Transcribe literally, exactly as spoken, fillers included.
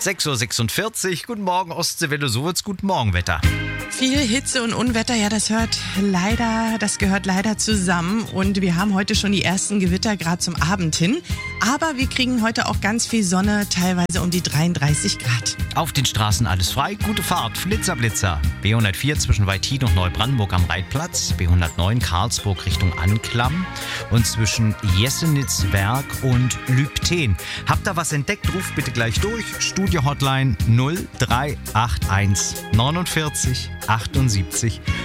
sechs Uhr sechsundvierzig. Guten Morgen Ostseewelle, so wird's. Guten Morgen Wetter. Viel Hitze und Unwetter, ja, das hört leider, das gehört leider zusammen. Und wir haben heute schon die ersten Gewitter, gerade zum Abend hin. Aber wir kriegen heute auch ganz viel Sonne, teilweise um die dreiunddreißig Grad. Auf den Straßen alles frei, gute Fahrt, Flitzer, Blitzer. B hundertvier zwischen Weithin und Neubrandenburg am Reitplatz, B hundertneun Karlsburg Richtung Anklam und zwischen Jessenitz-Werk und Lübten. Habt ihr was entdeckt? Ruft bitte gleich durch. Studio Hotline null drei acht eins neunundvierzig achtundsiebzig